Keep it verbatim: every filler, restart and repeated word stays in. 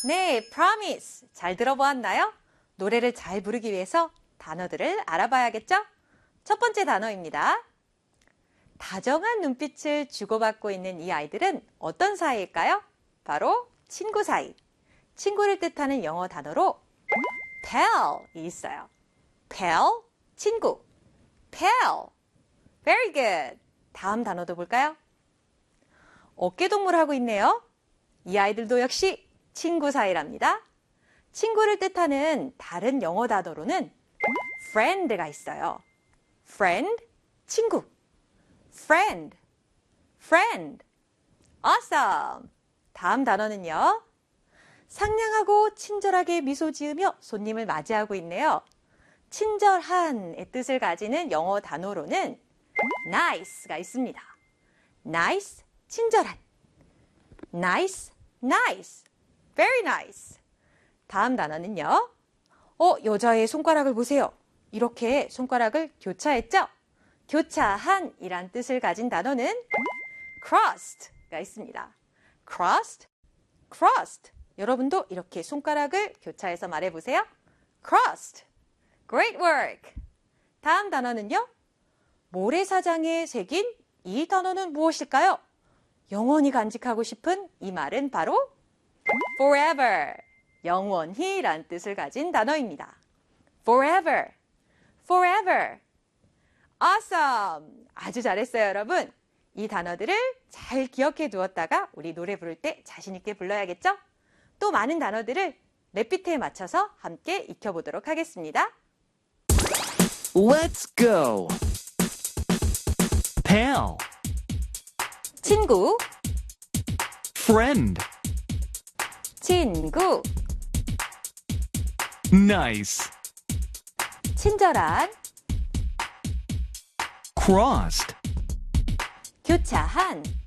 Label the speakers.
Speaker 1: 네, promise. 잘 들어보았나요? 노래를 잘 부르기 위해서 단어들을 알아봐야겠죠? 첫 번째 단어입니다. 다정한 눈빛을 주고받고 있는 이 아이들은 어떤 사이일까요? 바로 친구 사이. 친구를 뜻하는 영어 단어로 pal이 있어요. pal, 친구. pal. Very good. 다음 단어도 볼까요? 어깨동무를 하고 있네요. 이 아이들도 역시 친구 사이랍니다. 친구를 뜻하는 다른 영어 단어로는 friend가 있어요. friend, 친구. friend, friend. Awesome. 다음 단어는요. 상냥하고 친절하게 미소 지으며 손님을 맞이하고 있네요. 친절한의 뜻을 가지는 영어 단어로는 nice가 있습니다. nice, 친절한. nice, nice. very nice. 다음 단어는요. 어, 여자의 손가락을 보세요. 이렇게 손가락을 교차했죠? 교차한이란 뜻을 가진 단어는 crossed가 있습니다. crossed, crossed. 여러분도 이렇게 손가락을 교차해서 말해보세요. crossed. Great work. 다음 단어는요. 모래사장에 새긴 이 단어는 무엇일까요? 영원히 간직하고 싶은 이 말은 바로 forever. 영원히란 뜻을 가진 단어입니다. forever. forever. Awesome. 아주 잘했어요, 여러분. 이 단어들을 잘 기억해 두었다가 우리 노래 부를 때 자신 있게 불러야겠죠? 또 많은 단어들을 랩비트에 맞춰서 함께 익혀보도록 하겠습니다.
Speaker 2: Let's go. pal,
Speaker 1: 친구,
Speaker 2: friend,
Speaker 1: 친구,
Speaker 2: nice,
Speaker 1: 친절한,
Speaker 2: crossed,
Speaker 1: 교차한,